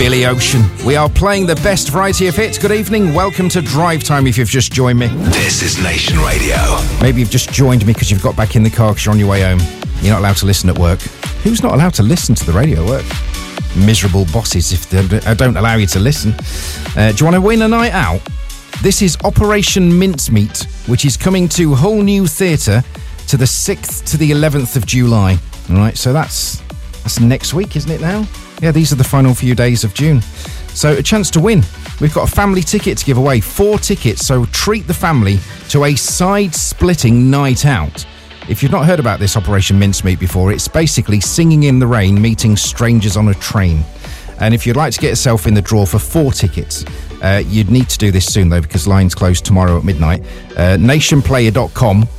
Billy Ocean. We are playing the best variety of hits. Good evening. Welcome to Drive Time if you've just joined me. This is Nation Radio. Maybe you've just joined me because you've got back in the car because you're on your way home. You're not allowed to listen at work. Who's not allowed to listen to the radio at work? Miserable bosses if they don't allow you to listen. Do you want to win a night out? This is Operation Mincemeat, which is coming to Hull New Theatre to the 6th to the 11th of July. All right, so that's next week, isn't it now? Yeah, these are the final few days of June. So a chance to win. We've got a family ticket to give away, 4 tickets, so treat the family to a side-splitting night out. If you've not heard about this Operation Mincemeat before, it's basically singing in the rain, meeting strangers on a train. And if you'd like to get yourself in the draw for 4 tickets, you'd need to do this soon, though, because lines close tomorrow at midnight. Nationplayer.com